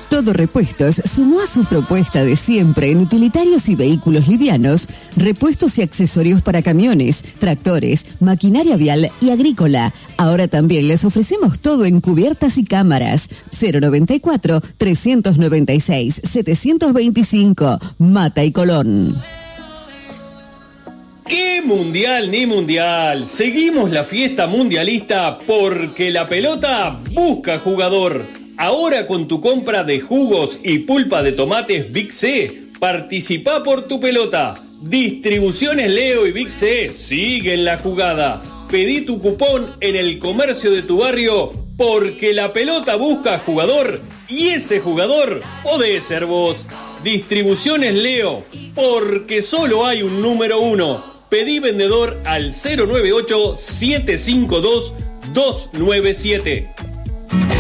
Todo Repuestos sumó a su propuesta de siempre en utilitarios y vehículos livianos, repuestos y accesorios para camiones, tractores, maquinaria vial y agrícola. Ahora también les ofrecemos todo en cubiertas y cámaras. 094-396-725, Mata y Colón. ¡Qué mundial ni mundial! Seguimos la fiesta mundialista porque la pelota busca jugador. Ahora con tu compra de jugos y pulpa de tomates Big C, participa por tu pelota. Distribuciones Leo y Big C siguen la jugada. Pedí tu cupón en el comercio de tu barrio porque la pelota busca jugador y ese jugador podés ser vos. Distribuciones Leo, porque solo hay un número uno. Pedí vendedor al 098-752-297.